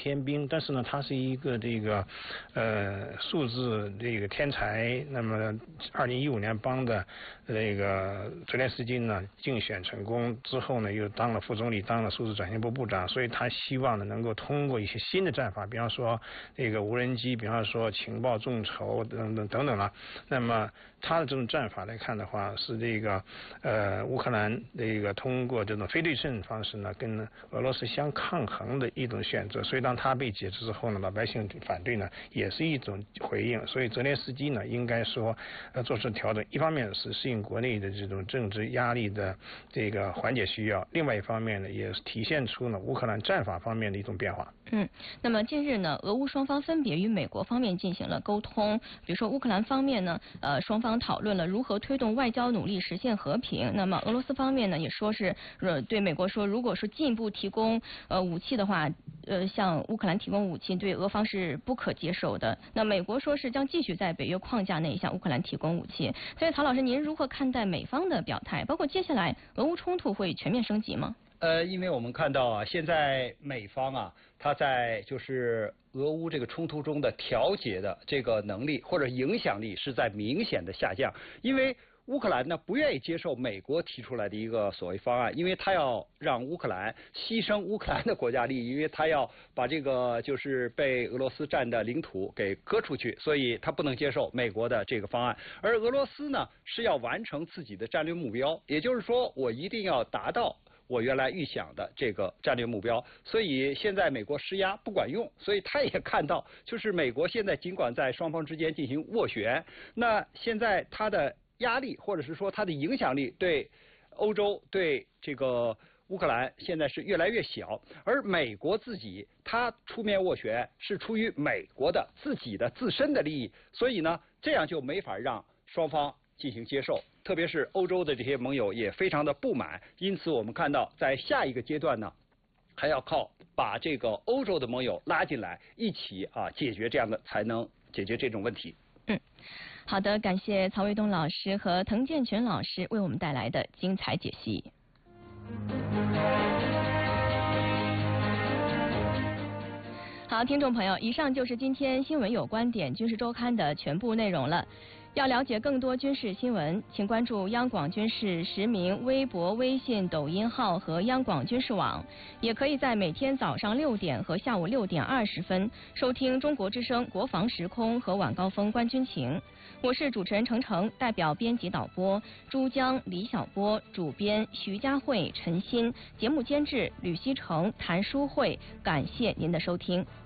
天兵，但是呢，他是一个数字天才。那么2015年帮的泽连斯基呢竞选成功之后呢，又当了副总理，当了数字转型部部长，所以他希望呢能够通过一些新的战法，比方说无人机，比方说情报众筹等等了。那么他的这种战法来看的话，是乌克兰通过这种非对称方式呢跟俄罗斯相抗衡的一种选择。所以当他被解职之后呢，老百姓反对呢也是一种回应。所以泽连斯基呢应该说做出调整，一方面是适应国内的这种政治压力的缓解需要，另外一方面呢也体现出了乌克兰战法方面的一种变化。 那么近日呢，俄乌双方分别与美国方面进行了沟通。比如说乌克兰方面呢，双方讨论了如何推动外交努力实现和平。那么俄罗斯方面呢，也说是对美国说，如果说进一步提供武器的话，向乌克兰提供武器对俄方是不可接受的。那美国说是将继续在北约框架内向乌克兰提供武器。所以曹老师，您如何看待美方的表态？包括接下来俄乌冲突会全面升级吗？ 因为我们看到啊，现在美方啊，他在就是俄乌这个冲突中的调节的这个能力或者影响力是在明显的下降，因为乌克兰呢不愿意接受美国提出来的一个所谓方案，因为他要让乌克兰牺牲乌克兰的国家利益，因为他要把这个就是被俄罗斯占的领土给割出去，所以他不能接受美国的这个方案。而俄罗斯呢是要完成自己的战略目标，也就是说我一定要达到我原来预想的这个战略目标，所以现在美国施压不管用，所以他也看到，就是美国现在尽管在双方之间进行斡旋，那现在他的压力或者是说他的影响力对欧洲对这个乌克兰现在是越来越小，而美国自己他出面斡旋是出于美国的自己的自身的利益，所以呢这样就没法让双方进行接受，特别是欧洲的这些盟友也非常的不满，因此我们看到在下一个阶段呢，还要靠把这个欧洲的盟友拉进来，一起解决这样的，才能解决这种问题。 好的，感谢曹卫东老师和滕建全老师为我们带来的精彩解析。好，听众朋友，以上就是今天新闻有观点军事周刊的全部内容了。要了解更多军事新闻，请关注央广军事实名微博、微信、抖音号和央广军事网，也可以在每天早上6点和下午6点20分收听中国之声国防时空和晚高峰观军情。我是主持人程程，代表编辑导播珠江、李小波，主编徐佳慧、陈鑫，节目监制吕希成、谭淑慧，感谢您的收听。